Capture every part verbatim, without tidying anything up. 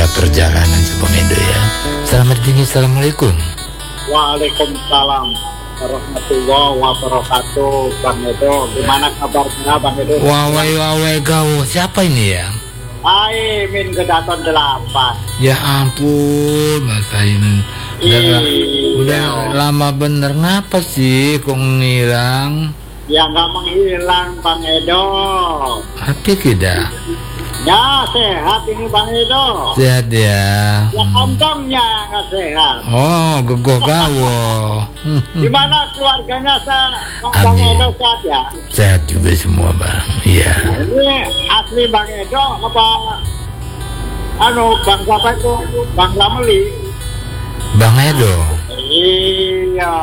antara perjalanan Bang Edo ya. Selamat tinggi, assalamualaikum. Waalaikumsalam warahmatullahi wabarakatuh. Bang Edo, gimana kabarnya Bang Edo? Wawai wawai kau, siapa ini ya? Hai, Min Kedaton delapan. Ya ampun, Mas Aimin. Udah, udah lama bener, ngapa sih kok ngilang? Ya nggak menghilang Bang Edo. Hati kita. Ya sehat ini Bang Edo. Sehat ya. Ya kantongnya nggak sehat. Oh, gogoh gawo. Gimana keluarganya sa Bang Edo sehat ya? Sehat juga semua Bang. Iya. Ini asli Bang Edo apa? Anu Bang siapa itu? Bang Lameli. Bang Edo. Iya.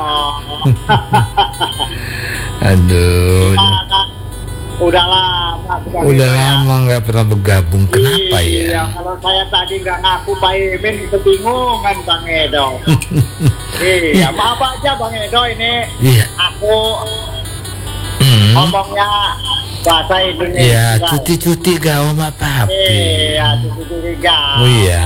Aduh. Udah lama. Udah lama nggak pernah bergabung. Kenapa iya, ya? Kalau saya tadi nggak ngaku Pak Imin kebingungan Bang Edo. Iya, maaf aja Bang Edo ini. Iya. Aku Hmm. ngomongnya bahasa Indonesia. Iya, cuti-cuti gaul apa-apa. Iya, cuti-cuti gaul. Oh iya.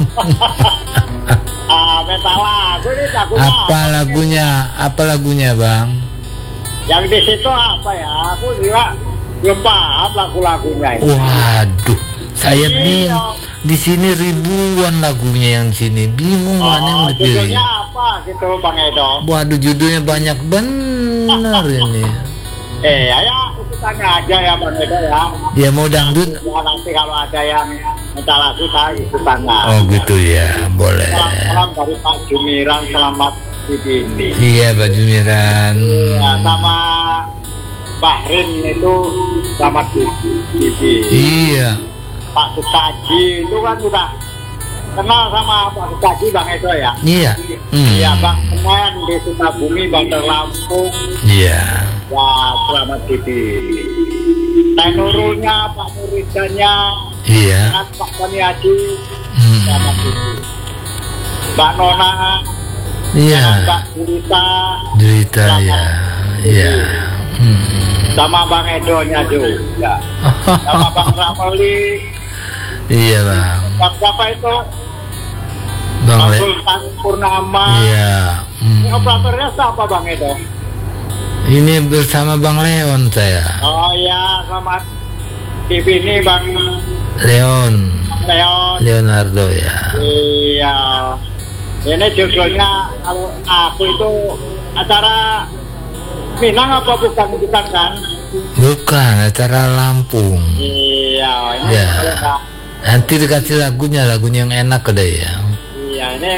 Ah, minta lagu nih, lagu Apa lagunya? Apa lagunya Bang? Yang di situ apa ya? Aku juga belum paham lagu-lagunya. Waduh, saya Iya. bingung. Di sini ribuan lagunya yang sini, bingung mana yang Oh, dipilih. judulnya apa gitu Bang Edo? Waduh, judulnya banyak bener ini. Eh, ya ikutannya aja ya Bang Edo ya. Dia mau dangdut? Ya nanti kalau ada yang minta lagu saya ikutan lah. Oh gitu ya, boleh. Salam dari Pak Jumiran, selamat di sini. Iya Pak Jumiran. Ya, sama Bahrin itu selamat di sini. Iya. Pak Sukaji itu kan sudah kenal sama Pak Sukaji Bang Edo ya. Iya. Hmm. Iya Bang Semen di Sukabumi, Bandar Lampung. Iya. Ya selamat di sini. Teh Nurulnya, Pak Nuridannya, Iya. Pak Tani Haji, Hmm. selamat di sini. Mbak Nona, Iya. Mbak Gurita, Cerita ya. Iya. Hmm. sama Bang Edonya juga, sama Bang Ramali. Iya Bang. Bang siapa itu? Bang Bang Le. Sultan Purnama. Iya. Ini Hmm. operatornya siapa Bang Edo? Ini bersama Bang Leon saya. Oh ya, selamat T V ini Bang Leon. Leon. Leonardo ya. Iya. Ini judulnya kalau aku itu acara Minang apa bukan bukan kan? Bukan, acara Lampung. Iya. Ini Ya. kalau nggak- Nanti dikasih lagunya, lagunya yang enak udah ya. Iya, ini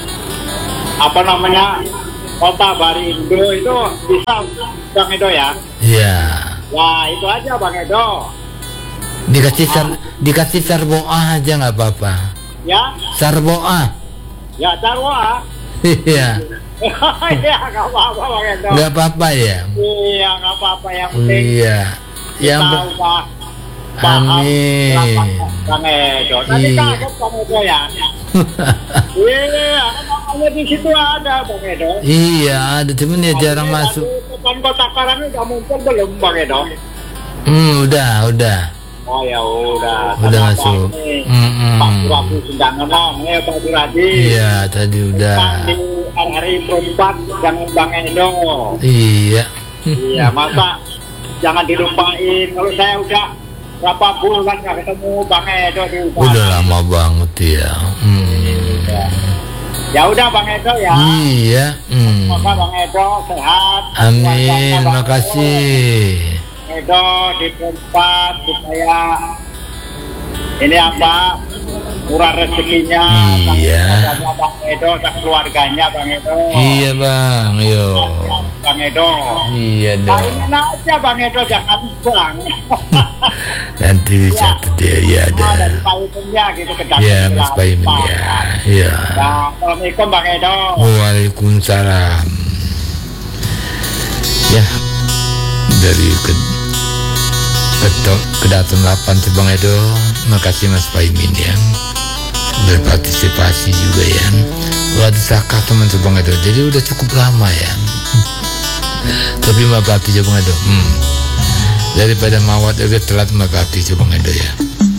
apa namanya, Kota Barindo itu bisa Bang Edo ya? Iya. Wah itu aja Bang Edo. Dikasih sar, dikasih sarboa aja nggak apa-apa. Ya, Sarboa. ya Carwa. Iya. Iya nggak apa-apa Bang Edo. Nggak apa-apa ya. Iya nggak apa-apa, yang penting Iya. Yang tahu pe- Pak. Paham Amin. kenapa Bang Edo. Nanti Iya. kaget Bang Edo ya. Iya, namanya di situ ada Bang Edo. Iya, ada cuman ya jarang Tapi masuk. lagu Depan Kota Karang udah muncul belum Bang Edo? Hmm, udah, udah. Oh ya udah. Udah Sama masuk. Pak ini, Mm, mm. Pak Suradi sedang ngomong ya Pak Suradi. Iya, tadi udah. Di R R I perempat jangan Bang Edo. Iya. Iya, masa jangan dilupain. Kalau saya udah berapa bulan nggak ketemu Bang Edo di Utara. Udah lama banget ya. Hmm. Ya udah Bang Edo ya. Iya. Hmm. Semoga Bang Edo sehat. Amin, Keluarganya Bang makasih. Edo di tempat supaya ini apa, murah rezekinya. Iya. Sama Bang Edo dan keluarganya Bang Edo. Iya Bang, yo. Bang Edo. Iya Nah, dong. ini aja Bang Edo jangan Bang. Nanti dicatat dia, ya Ada ada. di payungnya gitu ke Ya Mas Paimin ya. Iya. Nah, Assalamualaikum Bang Edo. Waalaikumsalam. Ya, dari ke Ketok Kedaton delapan Bang Edo. Makasih Mas Paimin ya. Berpartisipasi juga ya. Waduh sakah teman Bang Edo. Jadi udah cukup lama ya. Tapi Mbak Bati Bang Edo. Hmm. Daripada mawat udah telat Mbak Bati Bang Edo ya.